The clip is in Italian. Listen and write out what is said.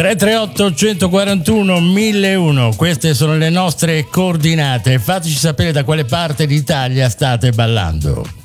338 141 1001, queste sono le nostre coordinate. Fateci sapere da quale parte d'Italia state ballando.